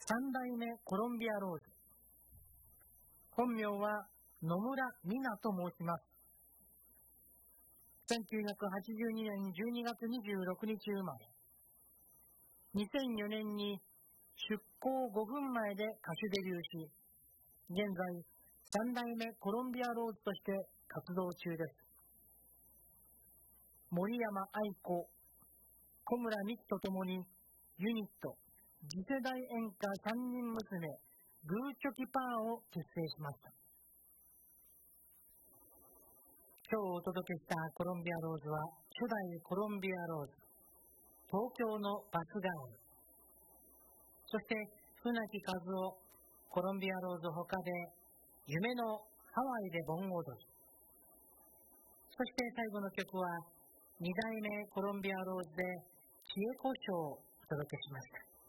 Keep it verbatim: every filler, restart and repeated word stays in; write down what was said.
三代目コロンビアローズ。本名は野村美奈と申します。せんきゅうひゃくはちじゅうにねんじゅうにがつにじゅうろくにち生まれ。にせんよねんに出港ごふんまえで歌手デビューし、現在三代目コロンビアローズとして活動中です。森山愛子、小村美樹とともにユニット次世代演歌三人娘グーチョキパーを結成しました。今日お届けしたコロンビアローズは初代コロンビアローズ、東京のバスガール、そして船木和夫、コロンビアローズ他で夢のハワイで盆踊り、そして最後の曲はに代目コロンビアローズで知恵子賞をお届けしました。